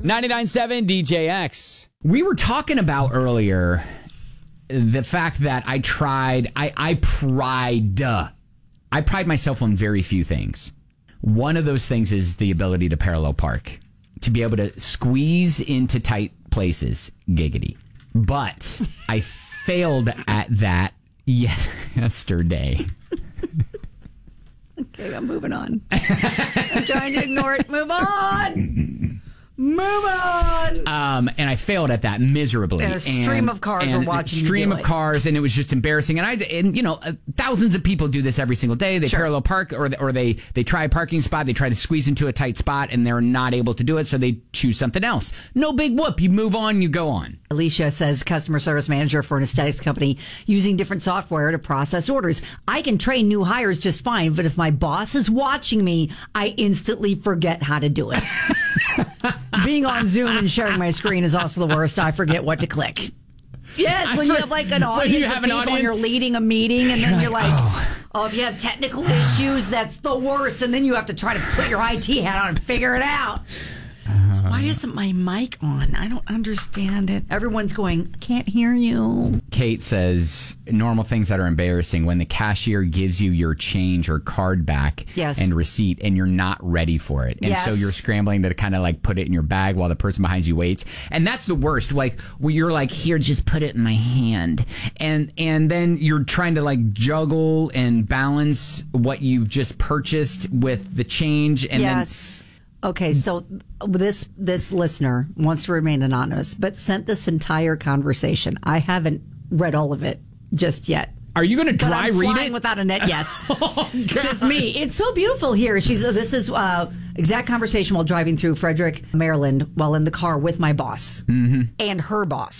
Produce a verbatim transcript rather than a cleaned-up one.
ninety-nine point seven D J X. We were talking about earlier the fact that I tried, I, I pride, uh, I pride myself on very few things. One of those things is the ability to parallel park, to be able to squeeze into tight places, giggity. But I failed at that yes, yesterday. Okay, I'm moving on. I'm trying to ignore it. Move on. Move on. Um, and I failed at that miserably. And a stream and, of cars and were watching you stream do of it. cars, and it was just embarrassing. And I, and you know, uh, thousands of people do this every single day. They Sure. parallel park, or or they they try a parking spot, they try to squeeze into a tight spot, and they're not able to do it, so they choose something else. No big whoop. You move on, you go on. Alicia says, customer service manager for an aesthetics company using different software to process orders. I can train new hires just fine, but if my boss is watching me, I instantly forget how to do it. Being on Zoom and sharing my screen is also the worst. I forget what to click. Yes, when you have like an audience you of have an people audience? and you're leading a meeting, and then you're like, like, oh. oh, if you have technical issues, that's the worst. And then you have to try to put your I T hat on and figure it out. Why isn't my mic on? I don't understand it. Everyone's going, I can't hear you. Kate says normal things that are embarrassing when the cashier gives you your change or card back Yes. and receipt and you're not ready for it. And Yes. so you're scrambling to kind of like put it in your bag while the person behind you waits. And that's the worst. Like where you're like, here, just put it in my hand. And, and then you're trying to like juggle and balance what you've just purchased with the change. And Yes. then Okay, so this this listener wants to remain anonymous, but sent this entire conversation. I haven't read all of it just yet. are you going to But dry I'm read flying it? without a net, yes. Oh, Says me. It's so beautiful here. She's. This is uh, exact conversation while driving through Frederick, Maryland, while in the car with my boss and her boss.